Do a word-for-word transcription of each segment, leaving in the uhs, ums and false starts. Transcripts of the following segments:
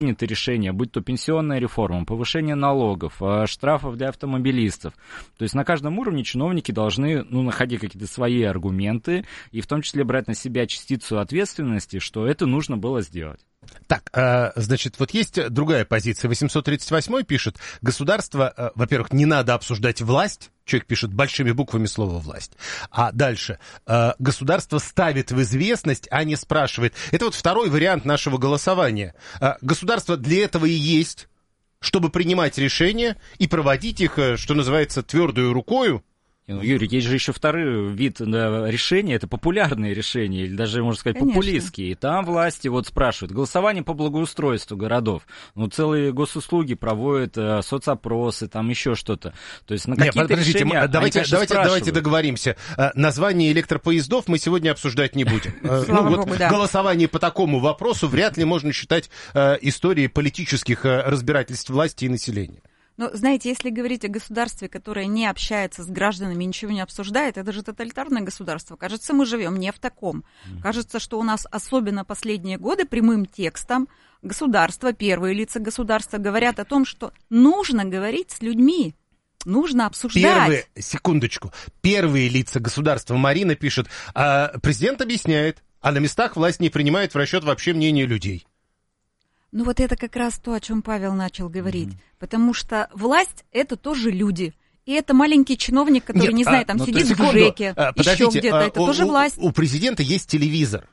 приняты решения, будь то пенсионная реформа, повышение налогов, штрафов для автомобилистов. То есть на каждом уровне чиновники должны, ну, находить какие-то свои аргументы и в том числе брать на себя частицу ответственности, что это нужно было сделать. Так, э, значит, вот есть другая позиция. восемьсот тридцать восьмой пишет, государство, э, во-первых, не надо обсуждать власть, человек пишет большими буквами слово «власть», а дальше, э, государство ставит в известность, а не спрашивает. Это вот второй вариант нашего голосования. Э, государство для этого и есть, чтобы принимать решения и проводить их, э, что называется, твердую рукою. Ну, Юрий, есть же еще второй вид да, решения, это популярные решения, или даже, можно сказать, Конечно. популистские. И там власти вот спрашивают, голосование по благоустройству городов, ну, целые госуслуги проводят, э, соцопросы, там еще что-то. То есть на какие-то Нет, подождите, решения мы, давайте, они, конечно, давайте, давайте спрашивают. договоримся. Название электропоездов мы сегодня обсуждать не будем. Слава Ну, богу, вот да. голосование по такому вопросу вряд ли можно считать э, историей политических э, разбирательств власти и населения. Но, знаете, если говорить о государстве, которое не общается с гражданами, ничего не обсуждает, это же тоталитарное государство. Кажется, мы живем не в таком. Mm-hmm. Кажется, что у нас, особенно последние годы, прямым текстом государство, первые лица государства говорят о том, что нужно говорить с людьми. Нужно обсуждать. Первые, секундочку, первые лица государства, Марина пишет, а президент объясняет, а на местах власть не принимает в расчет вообще мнение людей. Ну вот это как раз то, о чем Павел начал говорить. Mm-hmm. Потому что власть — это тоже люди. И это маленький чиновник, который, Нет, не знаю, а, там ну, сидит секунду, в ЖЭКе, а, еще где-то. А, это у, тоже у, власть. У президента есть телевизор.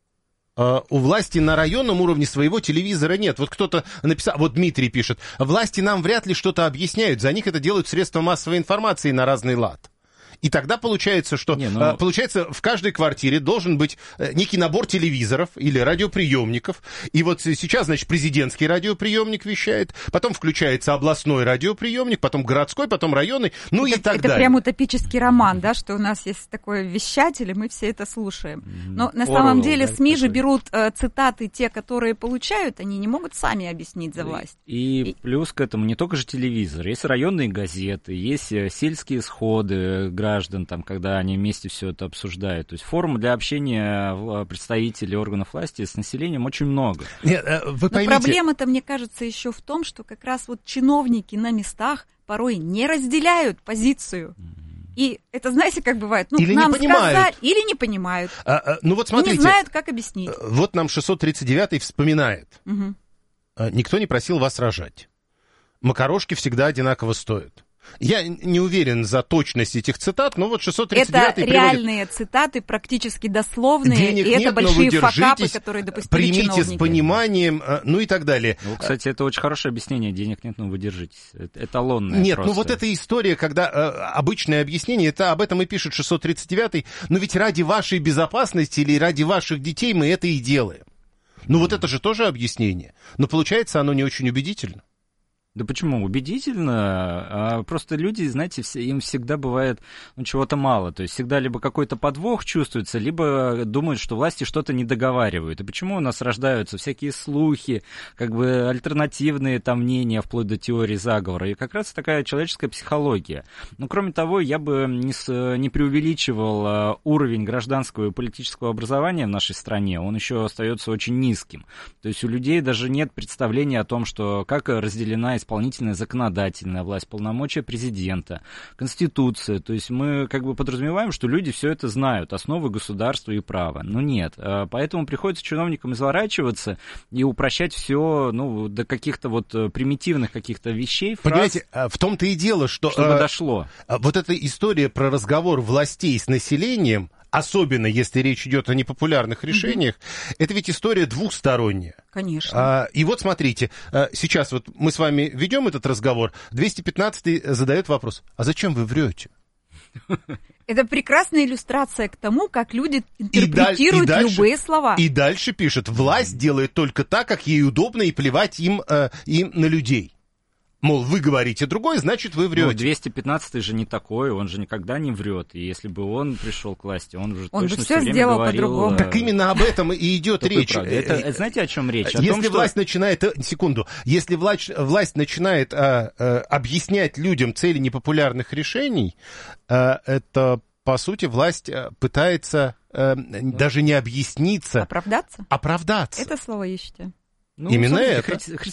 А, у власти на районном уровне своего телевизора нет. Вот кто-то написал, вот Дмитрий пишет, власти нам вряд ли что-то объясняют, за них это делают средства массовой информации на разный лад. И тогда получается, что Не, ну... получается, в каждой квартире должен быть некий набор телевизоров или радиоприемников. И вот сейчас, значит, президентский радиоприемник вещает, потом включается областной радиоприемник, потом городской, потом районный, ну это, и так это далее. Это прям утопический роман, да, что у нас есть такой вещатель, и мы все это слушаем. Но на Орвелл, самом деле да, СМИ же такой. берут э, цитаты, те, которые получают, они не могут сами объяснить за власть. И, и, и плюс к этому не только же телевизор, есть районные газеты, есть сельские сходы граждан, там, когда они вместе все это обсуждают. То есть форум для общения представителей органов власти с населением очень много. Нет, вы поймите... Но проблема-то, мне кажется, еще в том, что как раз вот чиновники на местах порой не разделяют позицию. И это, знаете, как бывает, ну, или нам не понимают. сказать, или не понимают. А, а, ну вот смотрите, и не знают, как объяснить. Вот нам шестьсот тридцать девятый вспоминает. Угу. Никто не просил вас рожать. Макарошки всегда одинаково стоят. Я не уверен за точность этих цитат, но вот шестьсот тридцать девятый это реальные приводит... цитаты, практически дословные, Денег и нет, это большие но вы факапы, которые допустили примите чиновники. с пониманием, ну и так далее. Ну, кстати, это очень хорошее объяснение. Денег нет, но вы держитесь. Это эталонное Нет, просто. ну вот эта история, когда э, обычное объяснение, это об этом и пишет шестьсот тридцать девятый, но ведь ради вашей безопасности или ради ваших детей мы это и делаем. Ну вот это же тоже объяснение. Но получается оно не очень убедительно. Да почему? Убедительно. А просто люди, знаете, все, им всегда бывает ну, чего-то мало. То есть всегда либо какой-то подвох чувствуется, либо думают, что власти что-то не договаривают. И почему у нас рождаются всякие слухи, как бы альтернативные там мнения, вплоть до теории заговора. И как раз такая человеческая психология. Ну, кроме того, я бы не, с, не преувеличивал уровень гражданского и политического образования в нашей стране. Он еще остается очень низким. То есть у людей даже нет представления о том, что как разделена исполнительная, законодательная власть, полномочия президента, конституция. То есть мы как бы подразумеваем, что люди все это знают, основы государства и права. Но нет. Поэтому приходится чиновникам изворачиваться и упрощать все ну, до каких-то вот примитивных каких-то вещей, фраз. Понимаете, в том-то и дело, что... Чтобы э, дошло. Вот эта история про разговор властей с населением, особенно если речь идет о непопулярных решениях, mm-hmm. это ведь история двухсторонняя. Конечно. А, и вот смотрите, сейчас вот мы с вами ведем этот разговор, двести пятнадцатый задает вопрос, а зачем вы врете? Это прекрасная иллюстрация к тому, как люди интерпретируют и даль, и дальше, любые слова. И дальше пишет, власть делает только так, как ей удобно, и плевать им, э, им на людей. Мол, вы говорите другое, значит, вы врете. Ну, двести пятнадцатый же не такой, он же никогда не врет. И если бы он пришел к власти, он уже он точно бы все все сделал говорил, по-другому. Так именно об этом и идет речь. Это, это, знаете, о чем речь? О если том, что... власть начинает, секунду, если власть, власть начинает а, а, объяснять людям цели непопулярных решений, а, это, по сути, власть пытается а, даже не объясниться. Оправдаться? Оправдаться. Это слово ищете. Ну, Именно смотрите, это. Хри-